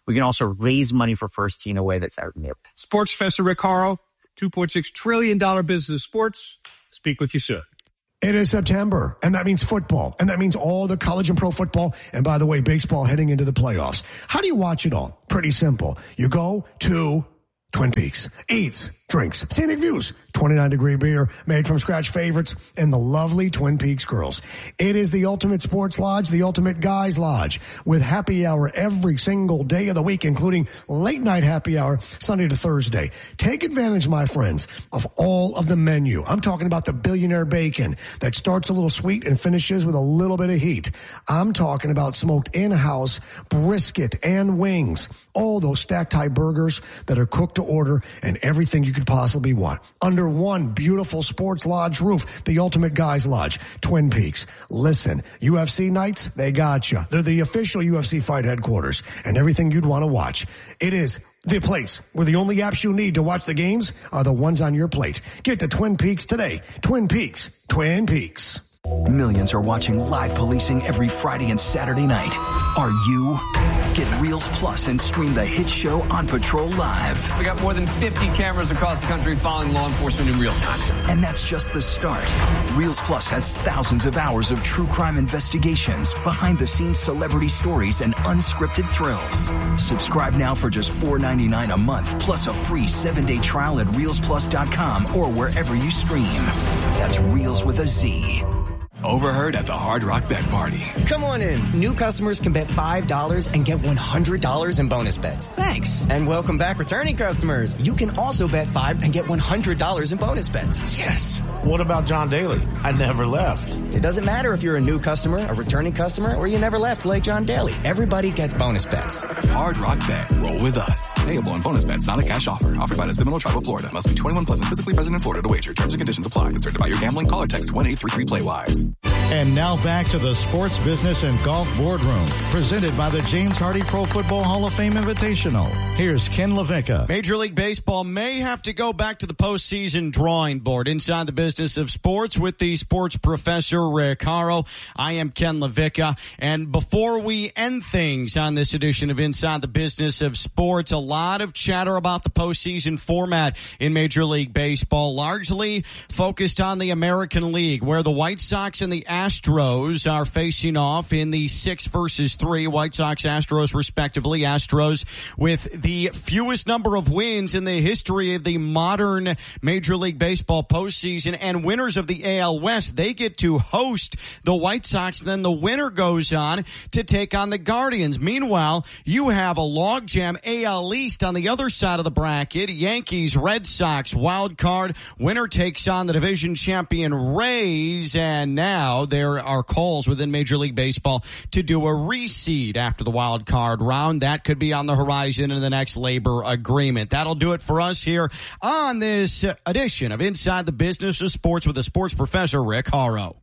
We can also raise money for First Tee in a way that's out new. Sports Professor Rick Horrow, $2.6 trillion business of sports. Speak with you soon. It is September, and that means football, and that means all the college and pro football, and by the way, baseball heading into the playoffs. How do you watch it all? Pretty simple. You go to Twin Peaks, eats, drinks, scenic views, 29-degree beer, made from scratch favorites, and the lovely Twin Peaks girls. It is the ultimate sports lodge, the ultimate guys lodge, with happy hour every single day of the week, including late night happy hour, Sunday to Thursday. Take advantage, my friends, of all of the menu. I'm talking about the Billionaire Bacon that starts a little sweet and finishes with a little bit of heat. I'm talking about smoked in-house brisket and wings. All those stacked high burgers that are cooked to order and everything you could possibly want. Under one beautiful sports lodge roof, the ultimate guys lodge, Twin Peaks. Listen, UFC nights, they got you. They're the official UFC fight headquarters and everything you'd want to watch. It is the place where the only apps you need to watch the games are the ones on your plate. Get to Twin Peaks today. Twin Peaks. Twin Peaks. Millions are watching live policing every Friday and Saturday night. Are you? Get Reels Plus and stream the hit show On Patrol live. We got more than 50 cameras across the country following law enforcement in real time. And that's just the start. Reels Plus has thousands of hours of true crime investigations, behind-the-scenes celebrity stories, and unscripted thrills. Subscribe now for just $4.99 a month, plus a free 7-day trial at ReelsPlus.com or wherever you stream. That's Reels with a Z. Overheard at the Hard Rock Bet Party. Come on in. New customers can bet $5 and get $100 in bonus bets. Thanks. And welcome back returning customers. You can also bet $5 and get $100 in bonus bets. Yes. What about John Daly? I never left. It doesn't matter if you're a new customer, a returning customer, or you never left like John Daly. Everybody gets bonus bets. Hard Rock Bet. Roll with us. Payable on bonus bets, not a cash offer. Offered by the Seminole Tribe of Florida. Must be 21 plus and physically present in Florida to wager. Terms and conditions apply. Concerned about your gambling? Call or text 1-833-PLAY-WISE. And now back to the Sports Business and Golf Boardroom, presented by the James Hardy Pro Football Hall of Fame Invitational. Here's Ken LaVicka. Major League Baseball may have to go back to the postseason drawing board. Inside the Business of Sports with the sports professor, Rick Horrow. I am Ken LaVicka. And before we end things on this edition of Inside the Business of Sports, a lot of chatter about the postseason format in Major League Baseball, largely focused on the American League, where the White Sox and the Astros are facing off in the 6-3, White Sox, Astros respectively. Astros with the fewest number of wins in the history of the modern Major League Baseball postseason, and winners of the AL West, they get to host the White Sox. Then the winner goes on to take on the Guardians. Meanwhile, you have a logjam AL East on the other side of the bracket. Yankees, Red Sox, wild card. Winner takes on the division champion Rays, and now there are calls within Major League Baseball to do a reseed after the wild card round. That could be on the horizon in the next labor agreement. That'll do it for us here on this edition of Inside the Business of Sports with the sports professor, Rick Horrow.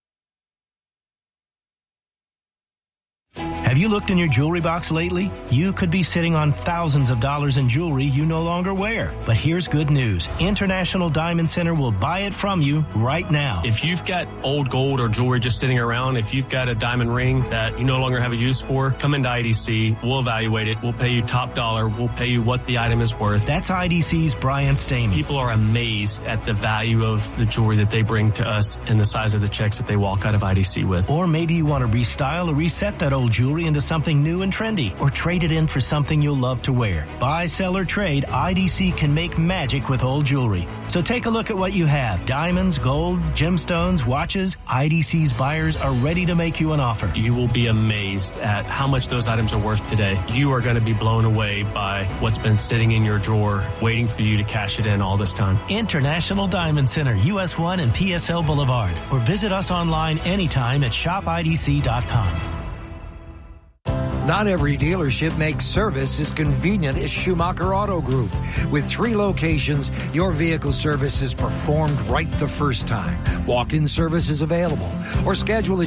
Have you looked in your jewelry box lately? You could be sitting on thousands of dollars in jewelry you no longer wear. But here's good news. International Diamond Center will buy it from you right now. If you've got old gold or jewelry just sitting around, if you've got a diamond ring that you no longer have a use for, come into IDC. We'll evaluate it. We'll pay you top dollar. We'll pay you what the item is worth. That's IDC's Brian Stamey. People are amazed at the value of the jewelry that they bring to us and the size of the checks that they walk out of IDC with. Or maybe you want to restyle or reset that old jewelry into something new and trendy, or trade it in for something you'll love to wear. Buy, sell, or trade, IDC can make magic with old jewelry. So take a look at what you have. Diamonds, gold, gemstones, watches. IDC's buyers are ready to make you an offer. You will be amazed at how much those items are worth today. You are going to be blown away by what's been sitting in your drawer, waiting for you to cash it in all this time. International Diamond Center, US 1 and PSL Boulevard. Or visit us online anytime at shopidc.com. Not every dealership makes service as convenient as Schumacher Auto Group. With 3 locations, your vehicle service is performed right the first time. Walk-in service is available or schedule at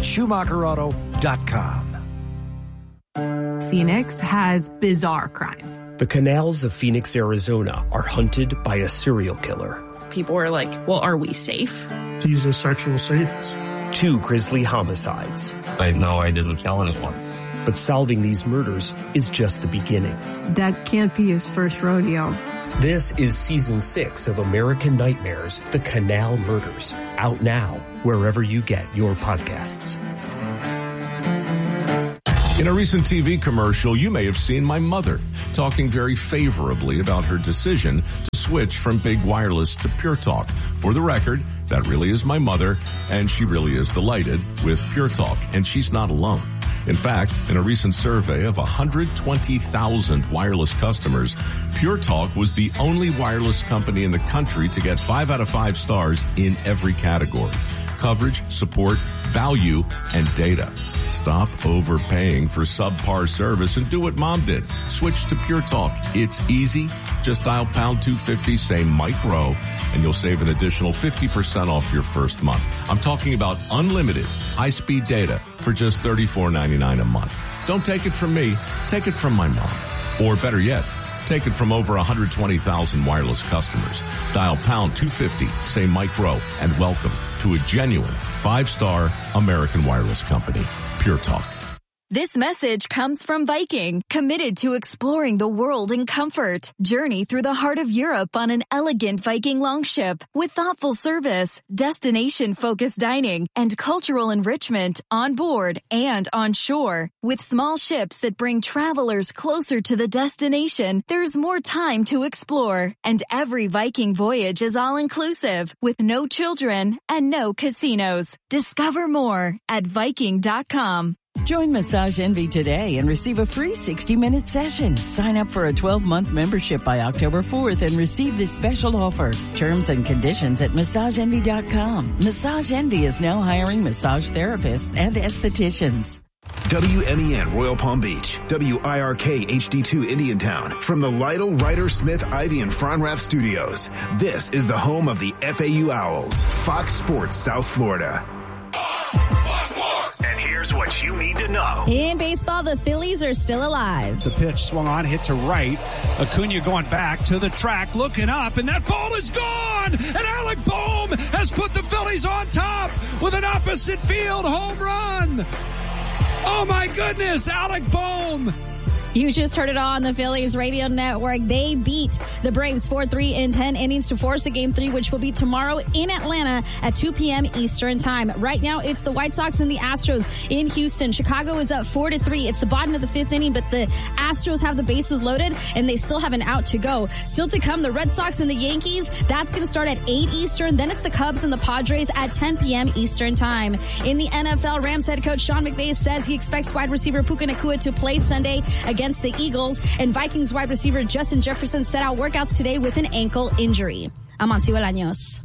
SchumacherAuto.com. Phoenix has bizarre crime. The canals of Phoenix, Arizona are hunted by a serial killer. People are like, well, are we safe? These are sexual sadists. 2 grisly homicides. I know I didn't kill anyone. But solving these murders is just the beginning. That can't be his first rodeo. This is Season 6 of American Nightmares, The Canal Murders. Out now, wherever you get your podcasts. In a recent TV commercial, you may have seen my mother talking very favorably about her decision to switch from big wireless to Pure Talk. For the record, that really is my mother, and she really is delighted with Pure Talk, and she's not alone. In fact, in a recent survey of 120,000 wireless customers, Pure Talk was the only wireless company in the country to get 5 out of 5 stars in every category: coverage, support, value, and data. Stop overpaying for subpar service and do what Mom did. Switch to Pure Talk. It's easy. Just dial pound 250, say Mike Rowe, and you'll save an additional 50% off your first month. I'm talking about unlimited high-speed data for just $34.99 a month. Don't take it from me. Take it from my mom. Or better yet, take it from over 120,000 wireless customers. Dial pound 250, say Mike Rowe, and welcome to a genuine 5-star American wireless company, Pure Talk. This message comes from Viking, committed to exploring the world in comfort. Journey through the heart of Europe on an elegant Viking longship with thoughtful service, destination-focused dining, and cultural enrichment on board and on shore. With small ships that bring travelers closer to the destination, there's more time to explore. And every Viking voyage is all-inclusive, with no children and no casinos. Discover more at Viking.com. Join Massage Envy today and receive a free 60-minute session. Sign up for a 12-month membership by October 4th and receive this special offer. Terms and conditions at MassageEnvy.com. Massage Envy is now hiring massage therapists and estheticians. WMEN Royal Palm Beach, WIRK HD2 Indiantown, from the Lytle, Ryder, Smith, Ivy, and Fronrath Studios. This is the home of the FAU Owls, Fox Sports South Florida. And here's what you need to know. In baseball, the Phillies are still alive. The pitch swung on, hit to right. Acuna going back to the track, looking up, and that ball is gone! And Alec Bohm has put the Phillies on top with an opposite field home run! Oh my goodness, Alec Bohm! You just heard it all on the Phillies radio network. They beat the Braves 4-3 in 10 innings to force a Game 3, which will be tomorrow in Atlanta at 2 p.m. Eastern time. Right now, it's the White Sox and the Astros in Houston. Chicago is up 4-3. It's the bottom of the 5th inning, but the Astros have the bases loaded, and they still have an out to go. Still to come, the Red Sox and the Yankees. That's going to start at 8 Eastern. Then it's the Cubs and the Padres at 10 p.m. Eastern time. In the NFL, Rams head coach Sean McVay says he expects wide receiver Puka Nacua to play Sunday against the Eagles, and Vikings wide receiver Justin Jefferson set out workouts today with an ankle injury. I'm Amancio Bolaños.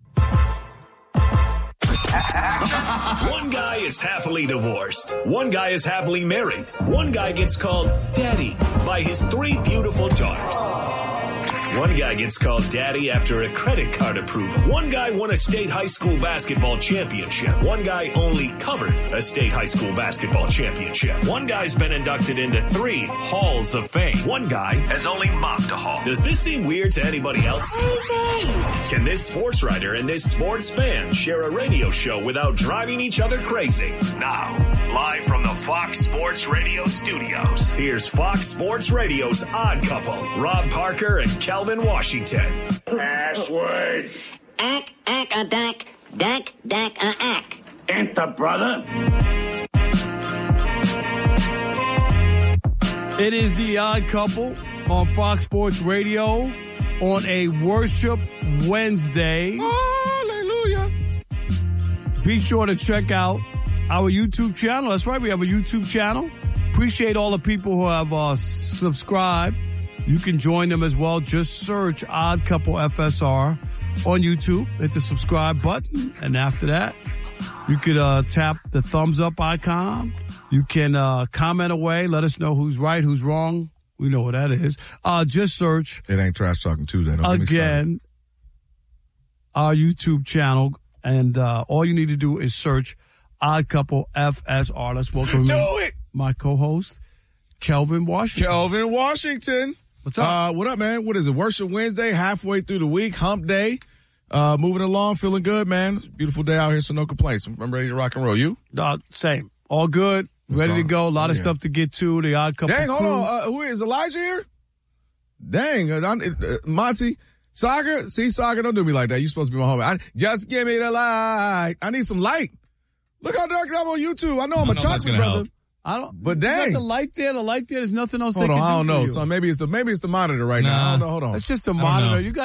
One guy is happily divorced. One guy is happily married. One guy gets called daddy by his 3 beautiful daughters. One guy gets called daddy after a credit card approval. One guy won a state high school basketball championship. One guy only covered a state high school basketball championship. One guy's been inducted into 3 halls of fame. One guy has only mopped a hall. Does this seem weird to anybody else? Can this sports writer and this sports fan share a radio show without driving each other crazy? Now, live from the Fox Sports Radio studios, here's Fox Sports Radio's Odd Couple, Rob Parker and Kelvin Washington. Password. Ack, a dack, dack, a ack. Enter, brother. It is the Odd Couple on Fox Sports Radio on a Worship Wednesday. Hallelujah. Be sure to check out our YouTube channel. That's right, we have a YouTube channel. Appreciate all the people who have subscribed. You can join them as well. Just search Odd Couple FSR on YouTube. Hit the subscribe button. And after that, you could tap the thumbs up icon. You can comment away. Let us know who's right, who's wrong. We know what that is. Just search. It ain't Trash Talking Tuesday. Again, our YouTube channel. And all you need to do is search Odd Couple FSR. Let's welcome my co-host, Kelvin Washington. Kelvin Washington. What's up? What up, man? What is it? Worship Wednesday, halfway through the week, hump day. Moving along, feeling good, man. Beautiful day out here, so no complaints. I'm ready to rock and roll. You? Same. All good. Ready to go. A lot of stuff to get to. The Odd Couple. Dang, hold crew. on. Who is Elijah here? Dang, Monty. Saga, see, Saga, don't do me like that. You're supposed to be my homie. Just give me the light. I need some light. Look how dark I'm on YouTube. I know I'm a chocolate brother. Help. I don't. But dang, you got the light there. The light there. There's nothing else. Hold they on, can I don't do know. for you. So maybe it's the monitor right now. I don't know. Hold on. It's just the monitor. You got.